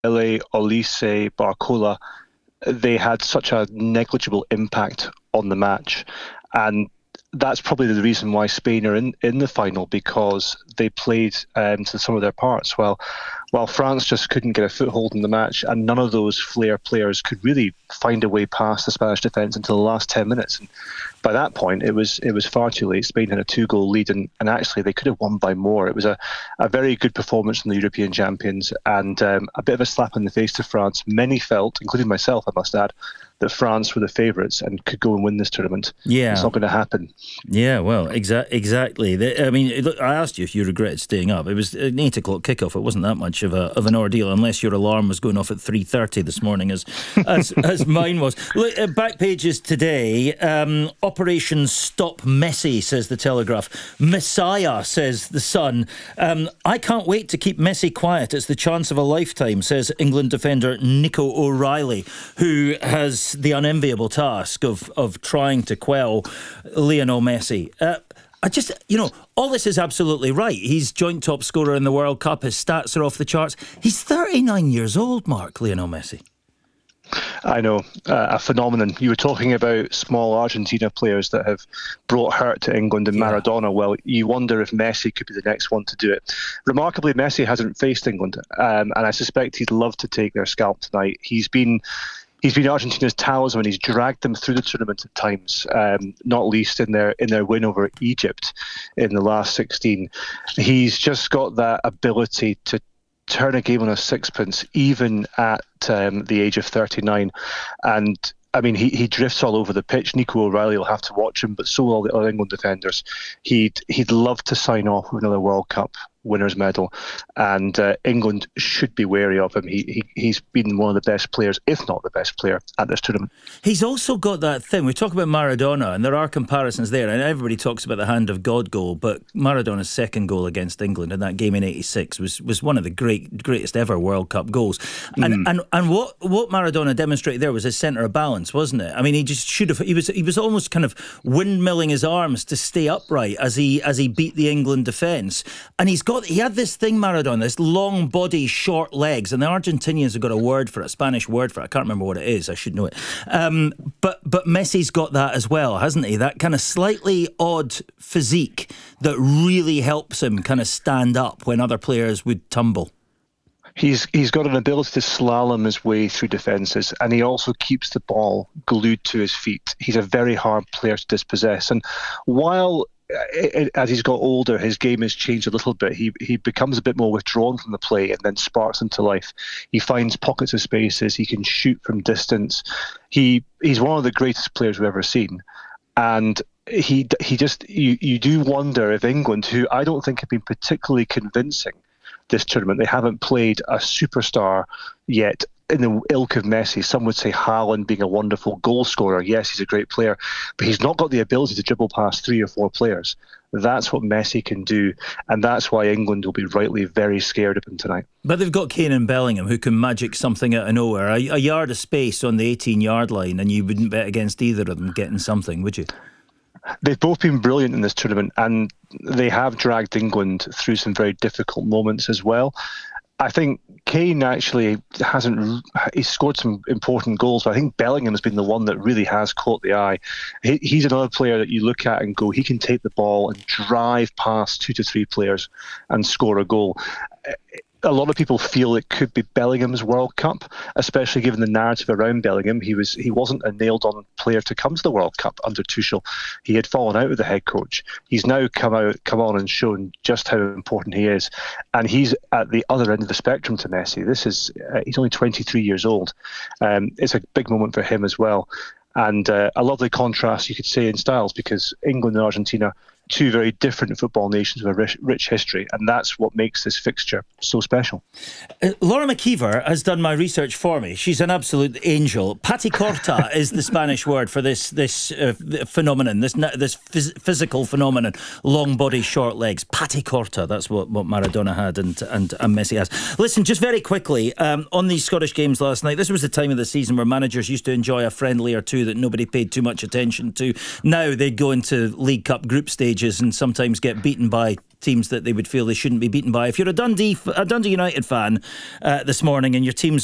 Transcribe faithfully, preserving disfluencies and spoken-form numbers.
Olise, Barcola, they had such a negligible impact on the match. And that's probably the reason why Spain are in, in the final, because they played um, to some of their parts. Well, while France just couldn't get a foothold in the match, and none of those flair players could really find a way past the Spanish defence until the last ten minutes. And by that point, it was it was far too late. Spain had a two-goal lead, and, and actually they could have won by more. It was a, a very good performance from the European champions, and um, a bit of a slap in the face to France. Many felt, including myself, I must add, that France were the favourites and could go and win this tournament. Yeah. It's not going to happen. Yeah, well, exa- exactly. The, I mean, look, I asked you if you regretted staying up. It was an eight o'clock kickoff. It wasn't that much of a of an ordeal, unless your alarm was going off at three thirty this morning, as as, as mine was. Look, uh, back pages today. Um, Operation Stop Messi, says the Telegraph. Messiah, says the Sun. Um, I can't wait to keep Messi quiet. It's the chance of a lifetime, says England defender Nico O'Reilly, who has the unenviable task of of trying to quell Lionel Messi. Uh, I just, you know, all this is absolutely right. He's joint top scorer in the World Cup. His stats are off the charts. He's thirty-nine years old, Mark, Lionel Messi. I know, uh, a phenomenon. You were talking about small Argentina players that have brought hurt to England and Yeah. Maradona. Well, you wonder if Messi could be the next one to do it. Remarkably, Messi hasn't faced England, um, and I suspect he'd love to take their scalp tonight. He's been He's been Argentina's talisman. He's dragged them through the tournament at times, um, not least in their in their win over Egypt in the last sixteen. He's just got that ability to turn a game on a sixpence, even at um, the age of thirty-nine. And I mean, he, he drifts all over the pitch. Nico O'Reilly will have to watch him, but so will all the other England defenders. He'd he'd love to sign off with another World Cup winners' medal, and uh, England should be wary of him. He, he he's been one of the best players, if not the best player, at this tournament. He's also got that thing. We talk about Maradona, and there are comparisons there, and everybody talks about the hand of God goal, but Maradona's second goal against England in that game in eighty-six was, was one of the great greatest ever World Cup goals. And mm. and and what what Maradona demonstrated there was his centre of balance, wasn't it? I mean, he just should have. He was he was almost kind of windmilling his arms to stay upright as he as he beat the England defence, and he's got. He had this thing, Maradona, this long body, short legs, and the Argentinians have got a word for it, a Spanish word for it. I can't remember what it is. I should know it. Um, but but Messi's got that as well, hasn't he? That kind of slightly odd physique that really helps him kind of stand up when other players would tumble. He's he's got an ability to slalom his way through defences, and he also keeps the ball glued to his feet. He's a very hard player to dispossess, and while as he's got older, his game has changed a little bit. He he becomes a bit more withdrawn from the play and then sparks into life. He finds pockets of spaces. He can shoot from distance. He he's one of the greatest players we've ever seen. And he he just you, you do wonder if England, who I don't think have been particularly convincing this tournament, they haven't played a superstar yet in the ilk of Messi. Some would say Haaland being a wonderful goal scorer. Yes, he's a great player, but he's not got the ability to dribble past three or four players. That's what Messi can do, and that's why England will be rightly very scared of him tonight. But they've got Kane and Bellingham, who can magic something out of nowhere. A, a yard of space on the eighteen-yard line, and you wouldn't bet against either of them getting something, would you? They've both been brilliant in this tournament, and they have dragged England through some very difficult moments as well. I think Kane actually hasn't, he's scored some important goals, but I think Bellingham has been the one that really has caught the eye. He, he's another player that you look at and go, he can take the ball and drive past two to three players and score a goal. A lot of people feel it could be Bellingham's World Cup, especially given the narrative around Bellingham. He was he wasn't a nailed-on player to come to the World Cup under Tuchel. He had fallen out with the head coach. He's now come out, come on and shown just how important he is, and he's at the other end of the spectrum to Messi. This is uh, he's only twenty-three years old. Um, it's a big moment for him as well, and uh, a lovely contrast, you could say, in styles, because England and Argentina, two very different football nations with a rich, rich history, and that's what makes this fixture so special. Uh, Laura McKeever has done my research for me. She's an absolute angel. Paticorta is the Spanish word for this this uh, phenomenon, this this phys- physical phenomenon. Long body, short legs. Paticorta. That's what, what Maradona had and, and and Messi has. Listen, just very quickly um, on these Scottish games last night. This was the time of the season where managers used to enjoy a friendly or two that nobody paid too much attention to. Now they go into League Cup group stage pitches and sometimes get beaten by teams that they would feel they shouldn't be beaten by. If you're a Dundee a Dundee United fan uh, this morning and your team's